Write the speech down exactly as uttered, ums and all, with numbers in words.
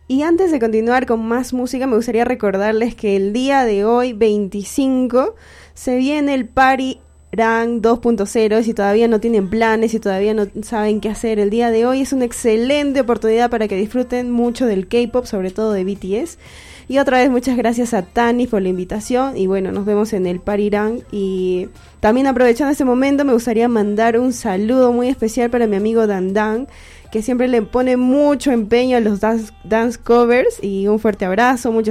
Y antes de continuar con más música, me gustaría recordarles que el día de hoy, veinticinco, se viene el Party Run dos punto cero. Si todavía no tienen planes, si todavía no saben qué hacer, el día de hoy es una excelente oportunidad para que disfruten mucho del K-pop, sobre todo de B T S. Y otra vez muchas gracias a Tani por la invitación y bueno, nos vemos en el Party Run. Y también aprovechando este momento me gustaría mandar un saludo muy especial para mi amigo Dan Dan, que siempre le pone mucho empeño a los dance, dance covers, y un fuerte abrazo, muchas